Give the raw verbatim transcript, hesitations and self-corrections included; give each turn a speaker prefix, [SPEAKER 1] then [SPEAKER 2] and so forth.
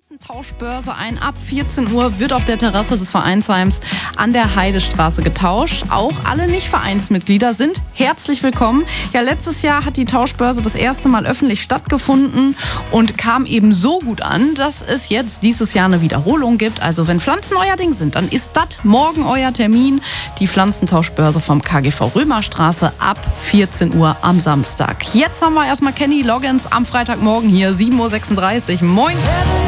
[SPEAKER 1] Tauschbörse ein. Ab vierzehn Uhr wird auf der Terrasse des Vereinsheims an der Heidestraße getauscht. Auch alle Nicht-Vereinsmitglieder sind herzlich willkommen. Ja, letztes Jahr hat die Tauschbörse das erste Mal öffentlich stattgefunden und kam eben so gut an, dass es jetzt dieses Jahr eine Wiederholung gibt. Also wenn Pflanzen euer Ding sind, dann ist das morgen euer Termin. Die Pflanzentauschbörse vom K G V Römerstraße ab vierzehn Uhr am Samstag. Jetzt haben wir erstmal Kenny Loggins am Freitagmorgen hier, sieben Uhr sechsunddreißig. Moin!